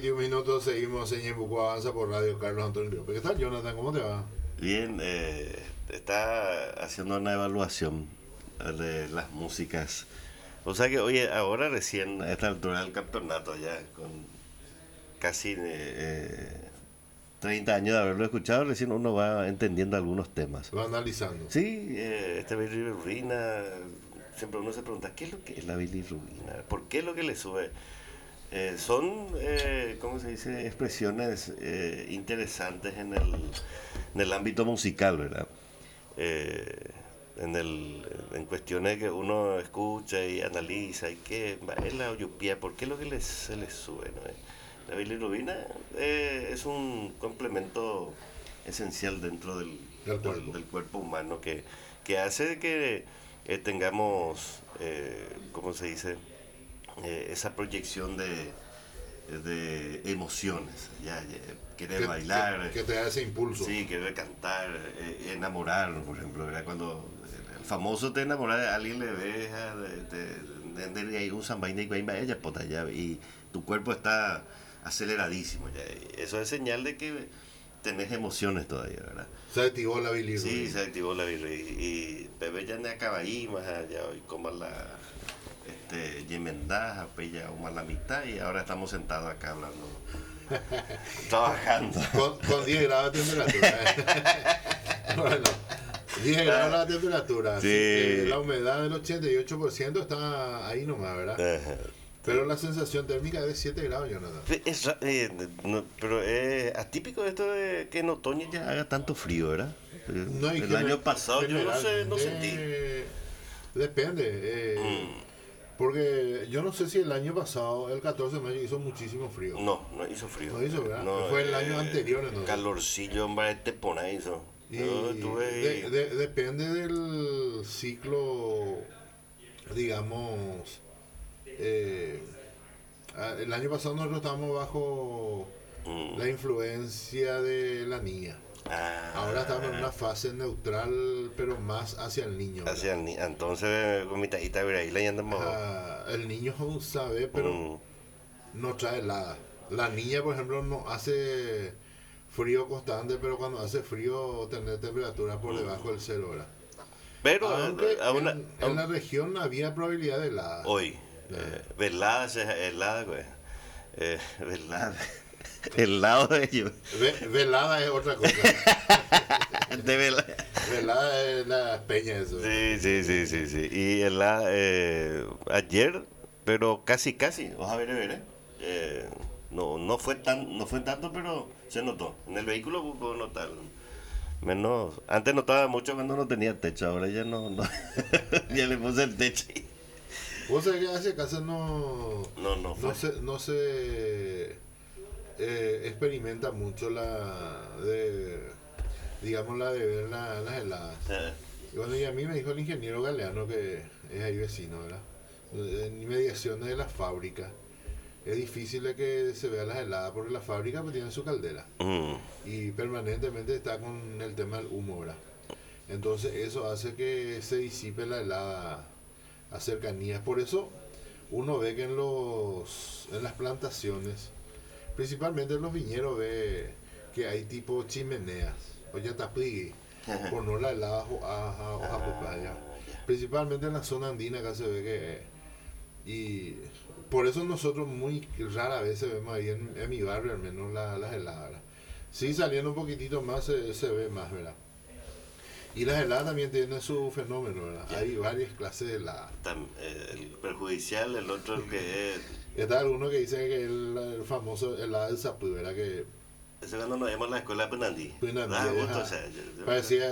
21 minutos, seguimos en Ñembucú Avanza por Radio Carlos Antonio López. ¿Qué tal, Jonathan? ¿Cómo te va? Bien, está haciendo una evaluación de las músicas. O sea que, oye, ahora recién a esta altura del campeonato, ya con casi 30 años de haberlo escuchado, recién uno va entendiendo algunos temas. Va analizando. Sí, este bilirrubina, siempre uno se pregunta, ¿qué es lo que es la bilirrubina? ¿Por qué es lo que le sube? Son, ¿cómo se dice? Expresiones interesantes en el ámbito musical, ¿verdad? En cuestiones que uno escucha y analiza y que es la oyupía, ¿por qué es lo que se les sube, ¿no? La bilirrubina es un complemento esencial dentro del cuerpo humano que hace que tengamos, ¿cómo se dice? Esa proyección de emociones, querer bailar, que te da ese impulso. Sí, querer cantar, enamorar, por ejemplo, ¿verdad? Cuando el famoso te enamora de alguien, le deja de usan vaina y vaina ella pota ya, y tu cuerpo está aceleradísimo ya, y eso es señal de que tenés emociones todavía, ¿verdad? Se activó la bilirrubina. Sí, se activó la bilirrubina y bebé ya no acaba ahí más allá y como la Yemendaja, pues ya como a la mitad y ahora estamos sentados acá hablando, trabajando. Con 10 grados de temperatura. Bueno, 10 grados de temperatura. Sí. La humedad del 88% está ahí nomás, ¿verdad? Pero la sensación térmica es de 7 grados, Jonathan. Pero es atípico esto de que en otoño ya haga tanto frío, ¿verdad? No, el año pasado yo no sentí. Depende. Porque yo no sé si el año pasado, el 14 de mayo, hizo muchísimo frío. No hizo frío. No hizo, ¿verdad? No, fue el año anterior, entonces. Calorcillo, hombre, te pone hizo. Y depende del ciclo, digamos. El año pasado nosotros estábamos bajo la influencia de la niña. Ahora estamos en una fase neutral, pero más hacia el niño. Hacia el niño. Entonces, con mi tajita de ahí le andamos. El niño aún sabe, pero no trae helada. La niña, por ejemplo, no hace frío constante, pero cuando hace frío, tener temperatura por debajo del 0, ¿verdad? Pero aunque en la región había probabilidad de helada. Hoy, velada, helada, güey. Velada. El lado de ellos. Velada es otra cosa. De velada. Velada es la peña, eso. Sí. Y ayer, pero casi. Vamos a ver. No fue tanto, pero se notó. En el vehículo puedo notar. Menos. Antes notaba mucho cuando no tenía techo, ahora ya no. Ya le puse el techo. Vos sabés que hace casa no se experimenta mucho la de ver las heladas. Y bueno, y a mí me dijo el ingeniero Galeano, que es ahí vecino, ¿verdad? En inmediaciones de las fábricas es difícil de que se vean las heladas porque las fábricas pues tienen su caldera y permanentemente está con el tema del humo, ¿verdad? Entonces eso hace que se disipe la helada a cercanías. Por eso uno ve que en las plantaciones, principalmente en los viñedos, ve que hay tipo chimeneas o ya tapigui por no la helada hoja papaya. Principalmente en la zona andina acá se ve que y por eso nosotros muy rara vez vemos ahí en mi barrio al menos las heladas, ¿verdad? Sí, saliendo un poquitito más se ve más, ¿verdad? Y las heladas también tienen su fenómeno, ¿verdad? Hay varias clases de heladas. El perjudicial, el otro el que es... Está alguno que dice que el famoso helado del Zapú, ¿verdad? Que ese cuando nos vemos en la escuela de Punandí. Parecía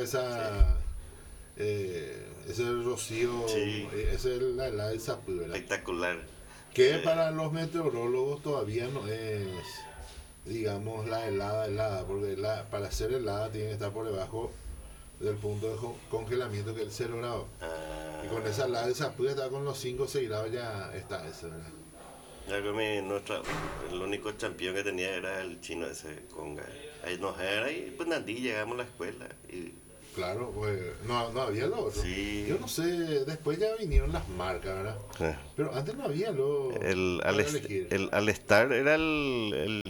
ese rocío, sí. Esa es la helada del Zapú, ¿verdad? Espectacular. Que para los meteorólogos todavía no es, digamos, la helada, porque para ser helada tiene que estar por debajo del punto de congelamiento, que es el 0 grado. Y con esa helada del Zapú está con los 5 o 6 grados ya está eso, ¿verdad? Ya que el único campeón que tenía era el chino ese conga. Ahí nos era y pues Nandí llegamos a la escuela y... Claro, pues no había lo otro. Sí. Yo no sé, después ya vinieron las marcas, ¿verdad? Pero antes no había lo al estar era el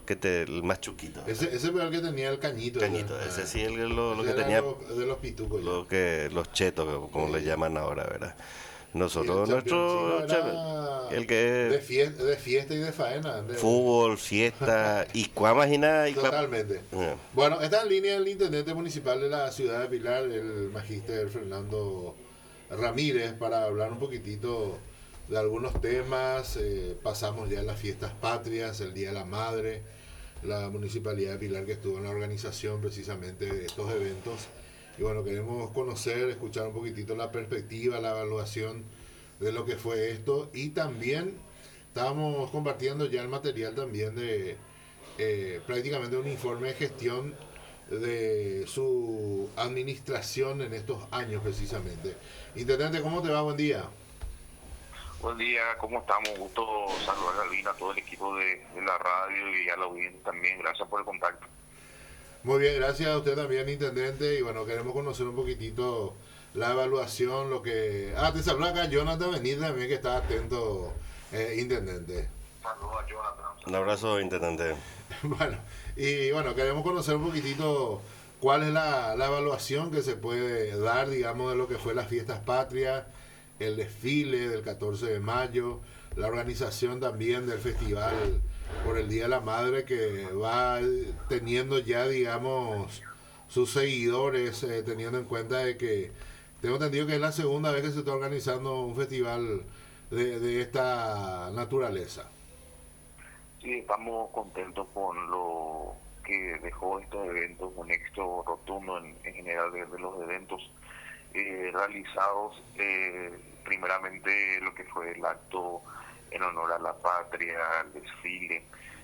el más chuquito. Ese fue el que tenía el cañito. Cañito, ese sí, lo que tenía. De los pitucos. Los chetos, como le llaman ahora, ¿verdad? Nosotros, nuestro el que de fiesta y de faena. Fútbol, fiesta y cuamagina. Totalmente. Bueno, está en línea el intendente municipal de la ciudad de Pilar, el magíster Fernando Ramírez, para hablar un poquitito de algunos temas. Pasamos ya las fiestas patrias, el Día de la Madre, la municipalidad de Pilar que estuvo en la organización precisamente de estos eventos. Y bueno, queremos conocer, escuchar un poquitito la perspectiva, la evaluación de lo que fue esto. Y también estábamos compartiendo ya el material también de prácticamente un informe de gestión de su administración en estos años precisamente. Intendente, ¿cómo te va? Buen día. Buen día, ¿cómo estamos? Un gusto saludar a Alvin, a todo el equipo de la radio y a la audiencia también. Gracias por el contacto. Muy bien, gracias a usted también, intendente. Y bueno, queremos conocer un poquitito la evaluación, lo que... te saluda acá Jonathan Benítez también, que está atento, intendente. Saludos a Jonathan. Un abrazo, intendente. Bueno, queremos conocer un poquitito cuál es la evaluación que se puede dar, digamos, de lo que fue las fiestas patrias, el desfile del 14 de mayo, la organización también del festival por el Día de la Madre, que va teniendo ya, digamos, sus seguidores, teniendo en cuenta de que tengo entendido que es la segunda vez que se está organizando un festival de esta naturaleza. Sí, estamos contentos con lo que dejó estos eventos, un éxito rotundo en general de los eventos realizados. Primeramente lo que fue el acto en honor a la patria, el desfile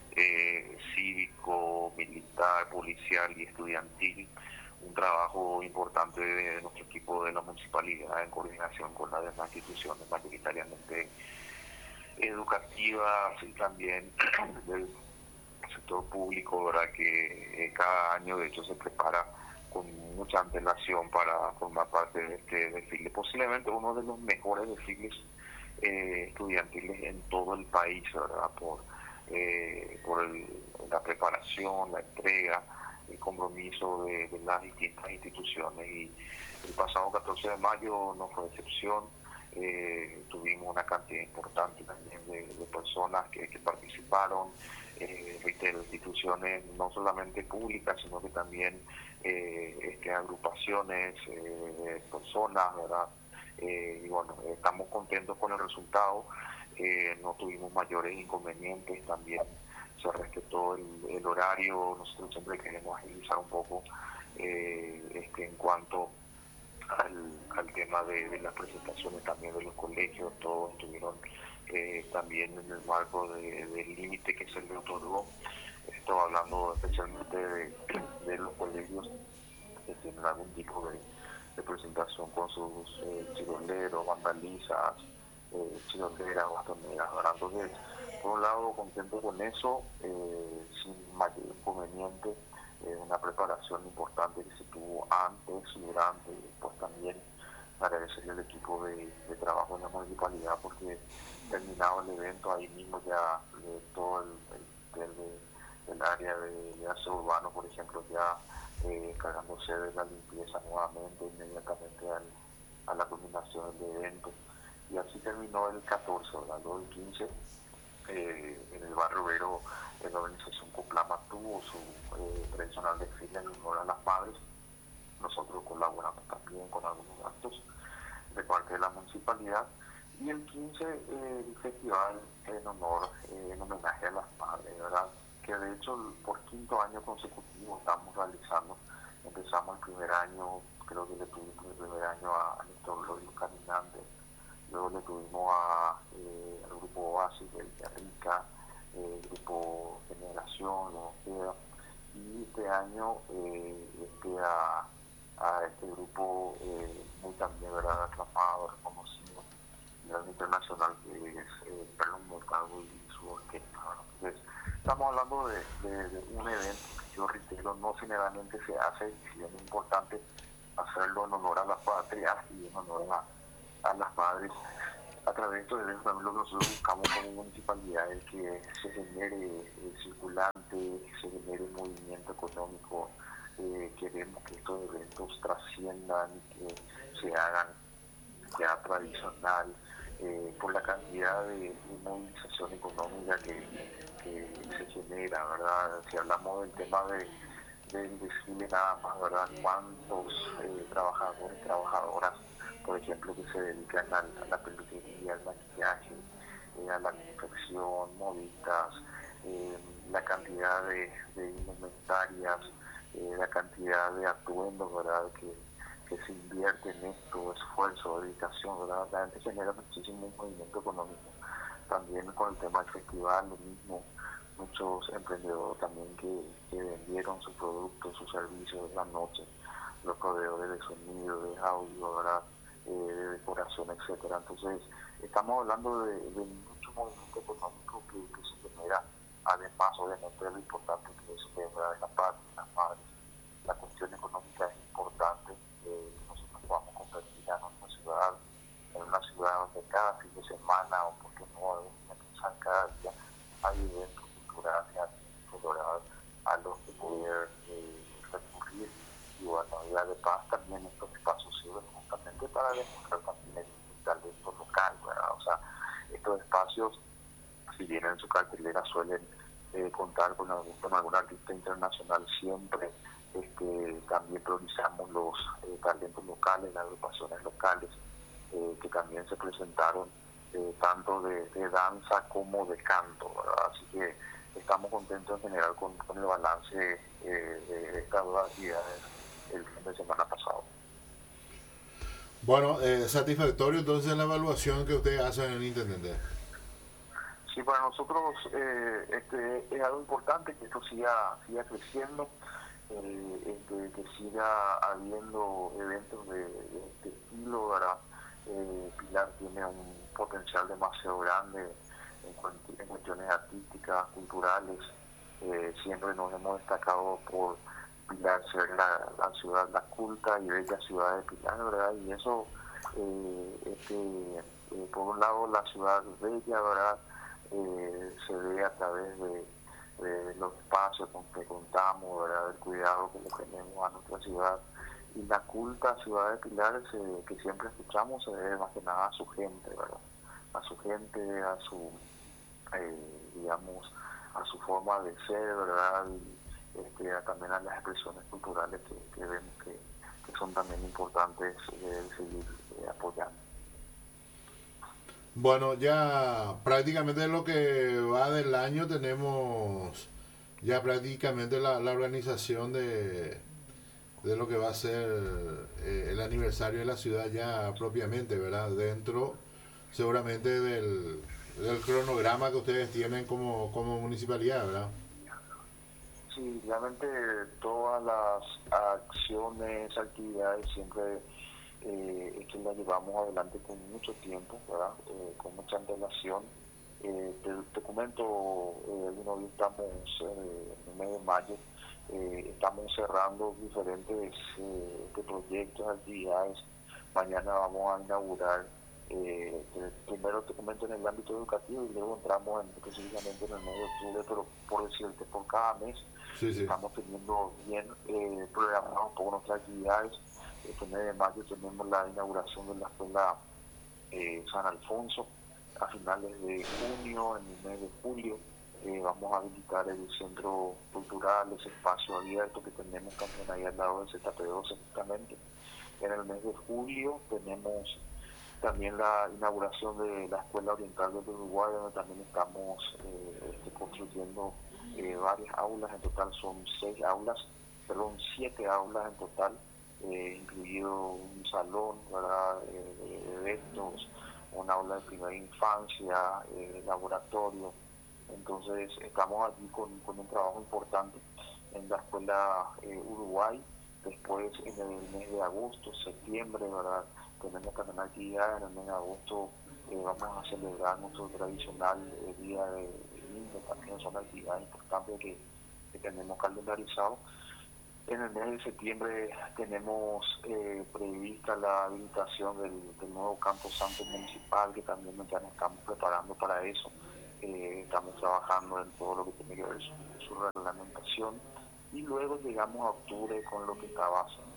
cívico, militar, policial y estudiantil, un trabajo importante de nuestro equipo de la municipalidad en coordinación con las demás instituciones mayoritariamente educativas y también del sector público, ¿verdad? Que cada año de hecho se prepara con mucha antelación para formar parte de este desfile, posiblemente uno de los mejores desfiles estudiantiles en todo el país, ¿verdad? Por la preparación, la entrega, el compromiso de las distintas instituciones, y el pasado 14 de mayo no fue excepción. Tuvimos una cantidad importante también de personas que participaron, reitero, instituciones no solamente públicas, sino que también agrupaciones, personas, ¿verdad? Y bueno, estamos contentos con el resultado. No tuvimos mayores inconvenientes, también se respetó el horario. Nosotros siempre queremos agilizar un poco en cuanto al tema de las presentaciones también de los colegios. Todos estuvieron también en el marco del límite que se le otorgó. Estoy hablando especialmente de los colegios que tienen algún tipo de presentación con sus chiroleros, vandalizas, chiroleras, bastoneras, ¿verdad? Entonces, por un lado, contento con eso, sin mayor inconveniente, una preparación importante que se tuvo antes y durante, y después también agradecerle al equipo de trabajo en la municipalidad, porque terminado el evento, ahí mismo ya todo el área de aseo urbano, por ejemplo, ya cargándose de la limpieza nuevamente, inmediatamente a la culminación del evento. Y así terminó el 14, ¿verdad? Luego el 15, en el barrio Vero, la organización Coplama tuvo su tradicional desfile en honor a las madres. Nosotros colaboramos también con algunos actos de parte de la municipalidad. Y el 15, el festival en homenaje a las madres, ¿verdad? Que de hecho por quinto año consecutivo estamos realizando. Empezamos el primer año, creo que le tuvimos el primer año a Néstor Lorio Caminante, luego le tuvimos al grupo Oasis de Villarrica, el grupo Generación, Los Queda, y este año a este grupo muy también, ¿verdad?, aclamado, reconocido a nivel internacional, que es Perlon Mercado y su orquesta, ¿verdad? Entonces, estamos hablando de un evento que yo reitero, no generalmente se hace, y es muy importante hacerlo en honor a la patria y en honor a las madres. A través de esto, también lo que nosotros buscamos como municipalidad es que se genere circulantes, extiendan y que se hagan ya tradicional, por la cantidad de movilización económica que se genera, ¿verdad? Si hablamos del tema del desfile nada más, ¿verdad? ¿Cuántos trabajadores, trabajadoras, por ejemplo, que se dedican a la peluquería, al maquillaje, a la confección, modistas, la cantidad de indumentarias, la cantidad de atuendos, ¿verdad? Que se invierte en esto, esfuerzo, dedicación, ¿verdad? La gente genera muchísimo movimiento económico. También con el tema del festival, lo mismo, muchos emprendedores también que vendieron sus productos, sus servicios de la noche, los proveedores de sonido, de audio, ¿verdad? De decoración, etcétera. Entonces, estamos hablando de mucho movimiento económico que se genera, además, obviamente, de lo importante que es la paz, las madres. La cuestión económica es importante, que nosotros podamos convertir a nuestra ciudad en una ciudad donde cada fin de semana, o porque no pensar cada día, hay eventos culturales, a los que poder recurrir. Y bueno, ya de paz también estos espacios sirven justamente para demostrar también el talento local, ¿verdad? O sea, estos espacios, si bien en su cartelera suelen contar con algún artista internacional, siempre también priorizamos los talentos locales, las agrupaciones locales, que también se presentaron tanto de danza como de canto, ¿verdad? Así que estamos contentos en general con el balance de estas dos actividades el fin de semana pasado. Bueno, satisfactorio entonces la evaluación que ustedes hacen en el Intendente. Sí, para nosotros es algo importante que esto siga creciendo, que siga habiendo eventos de este estilo, ¿verdad? Pilar tiene un potencial demasiado grande en cuestiones artísticas, culturales. Siempre nos hemos destacado por Pilar ser la ciudad, la culta y bella ciudad de Pilar, ¿verdad? Y eso, por un lado, la ciudad bella, ¿verdad? Se ve a través de los espacios con que contamos, ¿verdad? El cuidado que le tenemos a nuestra ciudad. Y la culta ciudad de Pilar, que siempre escuchamos, se debe más que nada a su gente, ¿verdad? A su gente, a su, digamos, a su forma de ser, ¿verdad? Y también a las expresiones culturales que vemos que son también importantes seguir apoyando. Bueno, ya prácticamente lo que va del año tenemos ya prácticamente la organización de lo que va a ser el aniversario de la ciudad ya propiamente, ¿verdad? Dentro seguramente del cronograma que ustedes tienen como municipalidad, ¿verdad? Sí, realmente todas las acciones, actividades siempre esto la llevamos adelante con mucho tiempo, ¿verdad? Con mucha antelación. Te comento, hoy estamos en el mes de mayo, estamos cerrando diferentes proyectos, actividades. Mañana vamos a inaugurar, primero te comento en el ámbito educativo y luego entramos específicamente en el mes de octubre, pero por decirte, por cada mes sí. Estamos teniendo bien programados todas nuestras actividades. Este mes de mayo tenemos la inauguración de la escuela San Alfonso. A finales de junio, en el mes de julio, vamos a habilitar el centro cultural, ese espacio abierto que tenemos también ahí al lado del ZP2 justamente. En el mes de julio tenemos también la inauguración de la Escuela Oriental del Uruguay, donde también estamos construyendo varias aulas. En total son 7 aulas en total, incluido un salón, ¿verdad? De eventos, una aula de primera infancia, laboratorio. Entonces estamos allí con un trabajo importante en la Escuela Uruguay. Después en el mes de agosto, septiembre, ¿verdad? Tenemos también actividades. En el mes de agosto vamos a celebrar nuestro tradicional Día de Niño. También son actividades importantes que tenemos calendarizado. En el mes de septiembre tenemos prevista la habilitación del nuevo Campo Santo Municipal, que también ya nos estamos preparando para eso. Estamos trabajando en todo lo que tiene que ver su reglamentación. Y luego llegamos a octubre con lo que está base.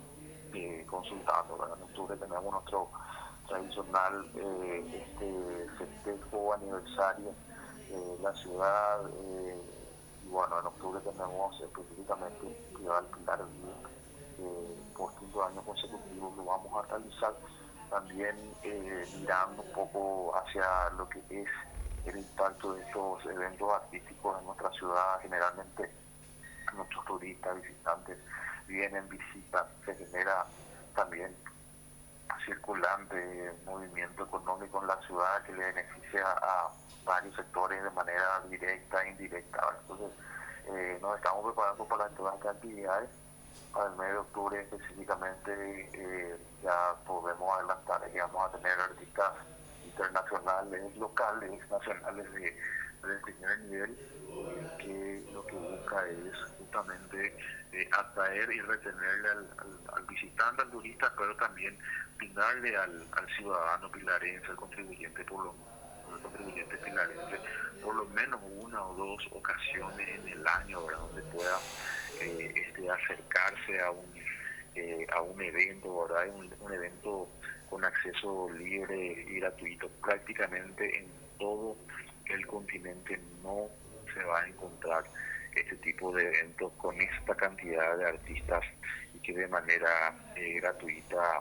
consultando, ¿verdad? En octubre tenemos nuestro tradicional festejo aniversario de la ciudad, y bueno, en octubre tenemos específicamente el Festival Pilar por 5 años consecutivos lo vamos a realizar, también mirando un poco hacia lo que es el impacto de estos eventos artísticos en nuestra ciudad. Generalmente muchos turistas, visitantes vienen, visitan, se genera también circulante, movimiento económico en la ciudad que le beneficia a varios sectores de manera directa e indirecta. Entonces, nos estamos preparando para todas estas actividades. Para el mes de octubre específicamente, ya podemos adelantar que vamos a tener artistas internacionales, locales, nacionales de primer nivel, que lo que busca es justamente atraer y retenerle al visitante, al turista, pero también brindarle al ciudadano pilarense, al contribuyente pilarense, por lo menos una o dos ocasiones en el año, ¿verdad?, donde pueda acercarse a un evento, ¿verdad?, un evento con acceso libre y gratuito. Prácticamente en todo el continente no se va a encontrar este tipo de eventos con esta cantidad de artistas y que de manera gratuita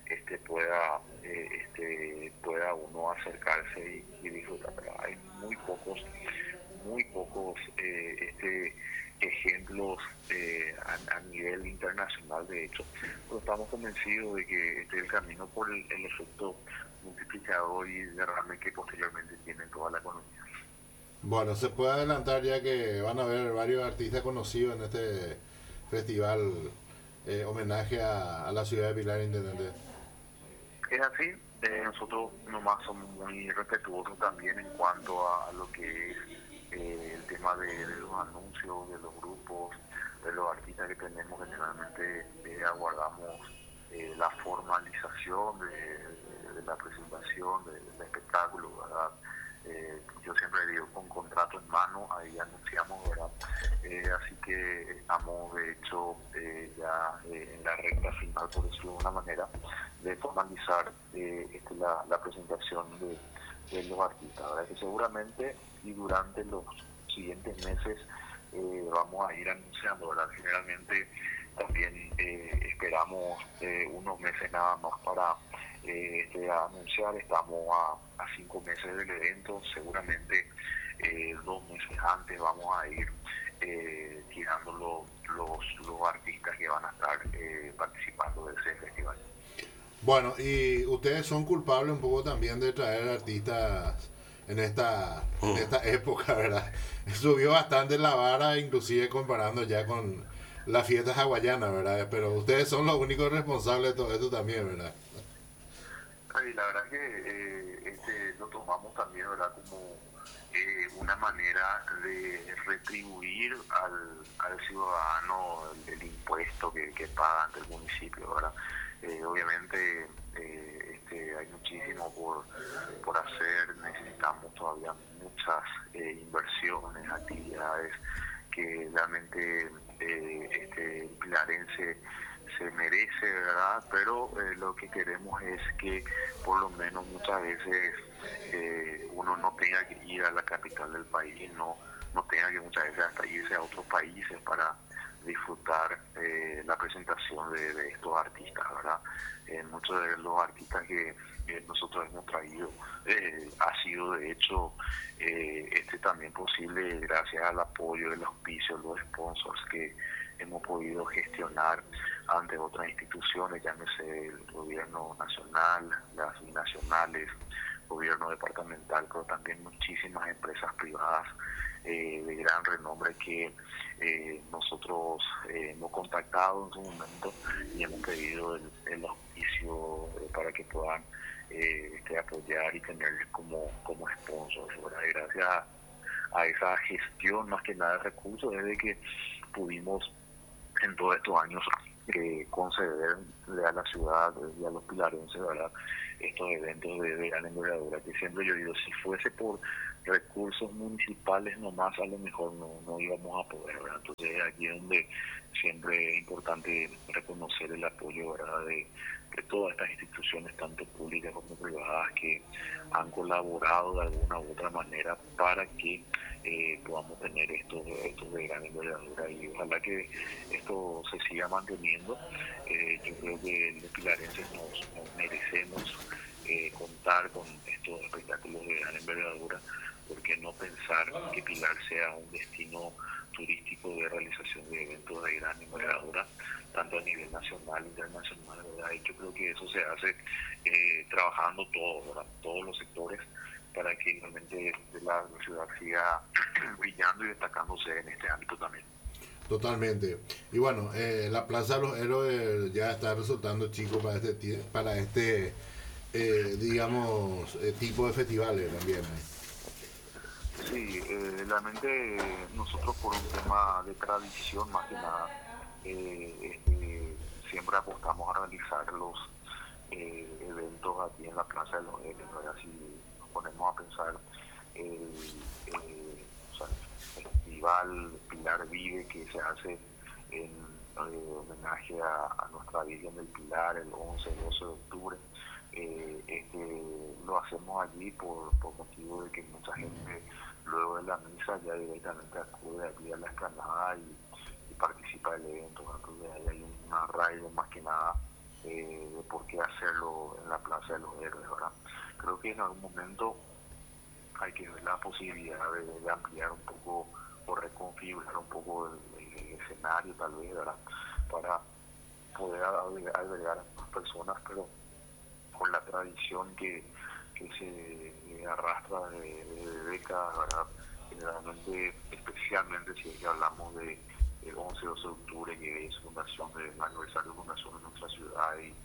pueda uno acercarse y disfrutar. Hay muy pocos ejemplos a nivel internacional, de hecho, pero estamos convencidos de que este es el camino por el efecto multiplicador y derrame que posteriormente tiene toda la economía. Bueno, se puede adelantar ya que van a haber varios artistas conocidos en este festival, homenaje a la ciudad de Pilar, Intendente. Es así, nosotros nomás somos muy respetuosos también en cuanto a lo que es el tema de los anuncios, de los grupos, de los artistas que tenemos. Generalmente aguardamos la formalización de la presentación, del espectáculo, ¿verdad? Yo siempre digo, con contrato en mano, ahí anunciamos, ¿verdad? Así que estamos, de hecho, ya en la recta final, por decirlo de una manera, de formalizar la presentación de los artistas, ¿verdad? Que seguramente y durante los siguientes meses vamos a ir anunciando, ¿verdad? Generalmente también esperamos unos meses nada más para anunciar. Estamos a 5 meses del evento, seguramente 2 meses antes vamos a ir tirando los artistas que van a estar participando de ese festival. Bueno, y ustedes son culpables un poco también de traer artistas en esta época, ¿verdad? Subió bastante la vara, inclusive comparando ya con las fiestas hawaianas, ¿verdad? Pero ustedes son los únicos responsables de todo esto también, ¿verdad? Y la verdad que lo tomamos también, ¿verdad?, como una manera de retribuir al ciudadano el impuesto que paga ante el municipio, ¿verdad? Obviamente hay muchísimo por hacer, necesitamos todavía muchas inversiones, actividades que realmente el pilarense se merece, ¿verdad? Pero lo que queremos es que por lo menos muchas veces uno no tenga que ir a la capital del país, no tenga que muchas veces hasta irse a otros países para disfrutar la presentación de estos artistas, ¿verdad? Muchos de los artistas que nosotros hemos traído ha sido de hecho también posible gracias al apoyo, el auspicio, los sponsors que hemos podido gestionar ante otras instituciones, llámese el gobierno nacional, las binacionales, gobierno departamental, pero también muchísimas empresas privadas de gran renombre que nosotros hemos contactado en su momento y hemos pedido el auspicio para que puedan apoyar y tenerles como sponsors, ¿verdad? Gracias a esa gestión más que nada de recursos, desde que pudimos en todos estos años concederle a la ciudad y a los pilarenses, ¿verdad?, estos eventos de gran envergadura, que siempre yo digo, si fuese por recursos municipales nomás, a lo mejor no íbamos a poder, ¿verdad? Entonces aquí es donde siempre es importante reconocer el apoyo, ¿verdad?, de todas estas instituciones, tanto públicas como privadas, que han colaborado de alguna u otra manera para que podamos tener estos de gran envergadura, y ojalá que esto se siga manteniendo. Yo creo que los pilarenses nos merecemos contar con estos espectáculos de gran envergadura. ¿Por qué no pensar que Pilar sea un destino turístico de realización de eventos de gran envergadura, tanto a nivel nacional e internacional, ¿verdad? Y yo creo que eso se hace trabajando todos, ¿verdad?, todos los sectores, para que realmente la ciudad siga brillando y destacándose en este ámbito también. Totalmente. Y bueno, la Plaza de los Héroes ya está resultando chico para este digamos, tipo de festivales también. Sí, realmente nosotros, por un tema de tradición más que nada, siempre apostamos a realizar los eventos aquí en la Plaza de los Héroes, ¿verdad? Si nos ponemos a pensar o sea, el festival Pilar Vive, que se hace en homenaje a nuestra Virgen del Pilar el 11 y 12 de octubre, lo hacemos allí por motivo de que mucha gente luego de la misa ya directamente acude allí a la explanada y participa del evento. Entonces ahí hay un arraigo más que nada de por qué hacerlo en la Plaza de los Héroes, ¿verdad? Creo que en algún momento hay que ver la posibilidad de ampliar un poco o reconfigurar un poco el escenario, tal vez, ¿verdad?, para poder albergar a más personas, pero con la tradición que se arrastra de décadas, ¿verdad? Generalmente, especialmente si es que hablamos de el 11 12 de octubre, que es fundación del aniversario de fundación de nuestra ciudad, y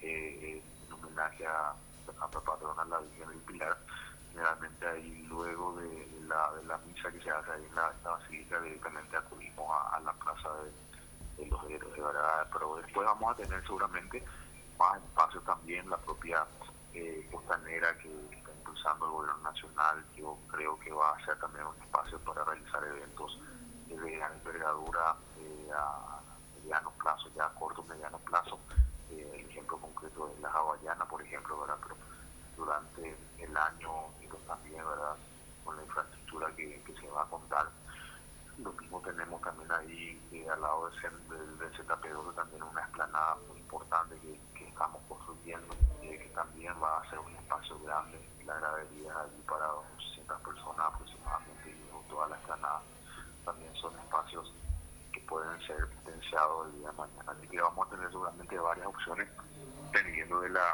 en homenaje a nuestra patrona, la Virgen del Pilar. Generalmente ahí, luego de la misa que se hace ahí en la basílica, directamente acudimos a la Plaza de los Héroes, ¿verdad? Pero después vamos a tener seguramente más espacio también, la propia costanera que está impulsando el gobierno nacional. Yo creo que va a ser también un espacio para realizar eventos de gran envergadura a mediano plazo, ya a corto mediano plazo. El ejemplo concreto es la hawaiana, por ejemplo, ¿verdad? Pero durante el año también, ¿verdad?, con la infraestructura que se va a contar. Lo mismo tenemos también ahí al lado del ZP2 también una explanada muy importante que estamos construyendo, que también va a ser un espacio grande. La gradería allí para 200 personas aproximadamente, y luego toda la explanada también son espacios que pueden ser potenciados el día de mañana. Así que vamos a tener seguramente varias opciones dependiendo de la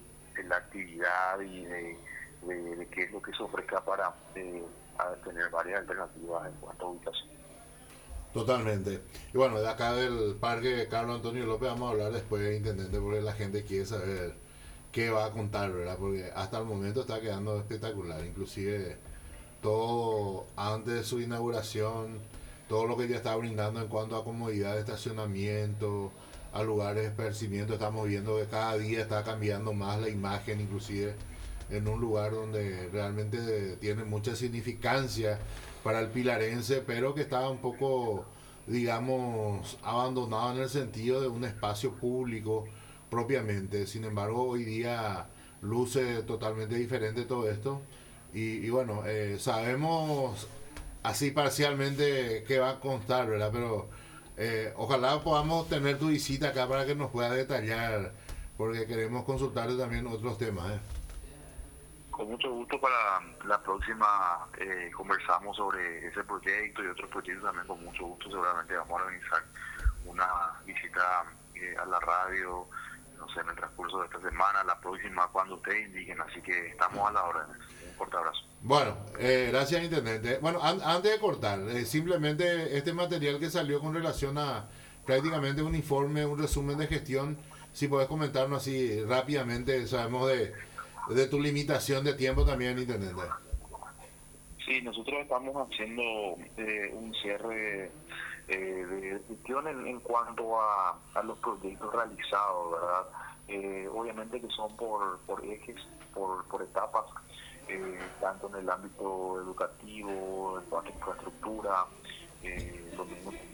actividad y de qué es lo que se ofrezca para tener varias alternativas en cuanto a ubicación. Totalmente. Y bueno, de acá del Parque Carlos Antonio López vamos a hablar después, intendente, porque la gente quiere saber qué va a contar, ¿verdad? Porque hasta el momento está quedando espectacular. Inclusive todo antes de su inauguración, todo lo que ya está brindando en cuanto a comodidad de estacionamiento, a lugares de esparcimiento, estamos viendo que cada día está cambiando más la imagen, inclusive en un lugar donde realmente tiene mucha significancia para el pilarense, pero que estaba un poco, digamos, abandonado en el sentido de un espacio público propiamente. Sin embargo, hoy día luce totalmente diferente todo esto. Y bueno, sabemos así parcialmente qué va a constar, ¿verdad? Pero ojalá podamos tener tu visita acá para que nos puedas detallar, porque queremos consultarte también otros temas, ¿eh? Con mucho gusto, para la próxima conversamos sobre ese proyecto y otros proyectos también. Con mucho gusto seguramente vamos a organizar una visita a la radio, no sé, en el transcurso de esta semana, la próxima cuando ustedes indiquen, así que estamos a la orden. Un fuerte abrazo. Bueno, gracias, intendente. Bueno, antes de cortar, simplemente este material que salió con relación a prácticamente un informe, un resumen de gestión, si podés comentarnos así rápidamente, sabemos de tu limitación de tiempo también, intendente. Sí, nosotros estamos haciendo un cierre de decisión en cuanto a los proyectos realizados, ¿verdad? Obviamente que son por ejes, por etapas, tanto en el ámbito educativo, en cuanto a infraestructura, lo mismo